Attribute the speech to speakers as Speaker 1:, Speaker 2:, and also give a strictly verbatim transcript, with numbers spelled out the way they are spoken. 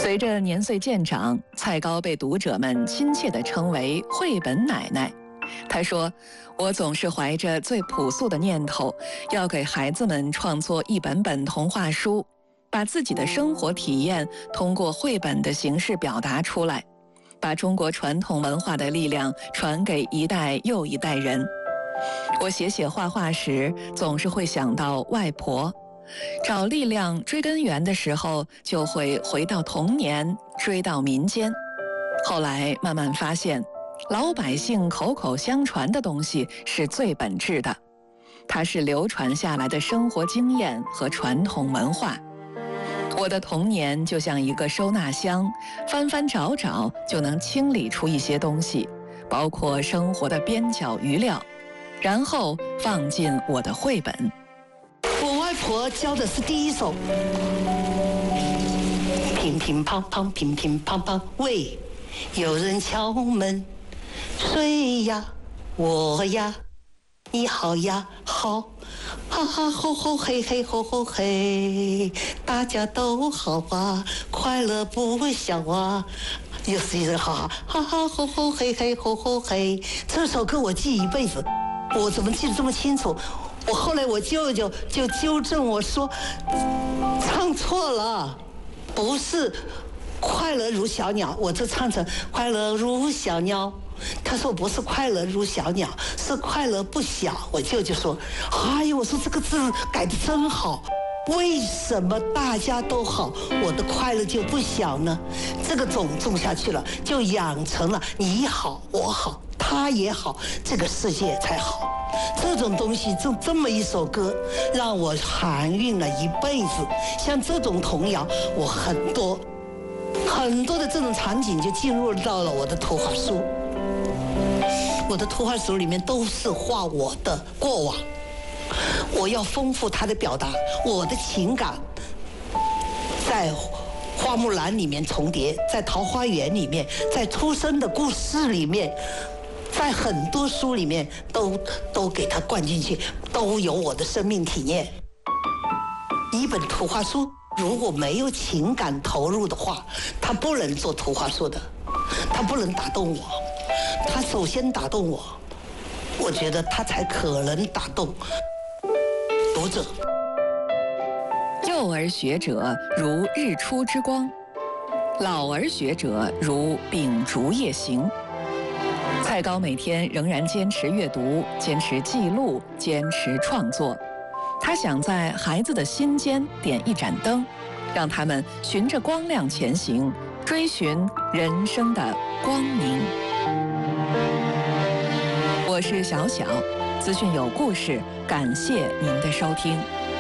Speaker 1: 随着年岁渐长，蔡高被读者们亲切地称为绘本奶奶。他说，我总是怀着最朴素的念头，要给孩子们创作一本本童话书，把自己的生活体验通过绘本的形式表达出来，把中国传统文化的力量传给一代又一代人。我写写画画时，总是会想到外婆，找力量追根源的时候，就会回到童年，追到民间。后来慢慢发现，老百姓口口相传的东西是最本质的，它是流传下来的生活经验和传统文化。我的童年就像一个收纳箱，翻翻找找就能清理出一些东西，包括生活的边角余料，然后放进我的绘本。
Speaker 2: 我外婆教的是第一首，乒乒乓乓，乒乒乓乓，喂，有人敲门，谁呀？我呀，你好呀，好，哈哈吼吼嘿嘿吼吼嘿，大家都好啊，快乐不小啊。又是一声哈哈哈吼吼嘿嘿吼吼嘿，这首歌我记一辈子，我怎么记得这么清楚？我后来我舅舅就纠正我说，唱错了，不是快乐如小鸟，我这唱成快乐如小鸟。他说不是快乐如小鸟，是快乐不小。我舅舅说，哎呦，我说这个字改得真好，为什么大家都好，我的快乐就不小呢？这个种种下去了，就养成了你好我好他也好，这个世界才好。这种东西，这这么一首歌，让我含蕴了一辈子。像这种童谣，我很多很多的这种场景就进入到了我的图画书。我的图画书里面都是画我的过往，我要丰富它的表达，我的情感在花木兰里面重叠，在桃花源里面，在出生的故事里面，在很多书里面都都给它灌进去，都有我的生命体验。一本图画书如果没有情感投入的话，它不能做图画书的，它不能打动我。它首先打动我，我觉得它才可能打动读者。
Speaker 1: 幼儿学者如日出之光，老儿学者如秉烛夜行。蔡高每天仍然坚持阅读，坚持记录，坚持创作。他想在孩子的心间点一盏灯，让他们循着光亮前行，追寻人生的光明。我是小小，资讯有故事，感谢您的收听。